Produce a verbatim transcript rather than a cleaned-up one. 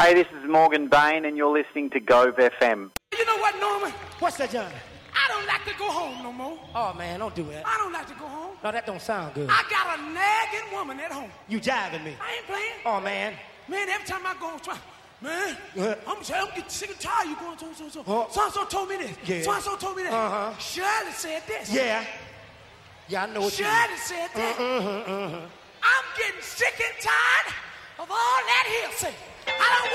Hey, this is Morgan Bain, and you're listening to Gove F M. You know what, Norman? What's that, Johnny? I don't like to go home no more. Oh, man, don't do that. I don't like to go home. No, that don't sound good. I got a nagging woman at home. You jiving me. I ain't playing. Oh, man. Man, every time I go, try, man, Uh, I'm, I'm getting sick and tired. You going so so so. Oh. So and so told me this. Yeah. So and so told me that. Uh-huh. Shirley said this. Yeah. Yeah, I know what you mean. Shirley said that. Uh-huh, uh-huh. I'm getting sick and tired of all that hearsay. I don't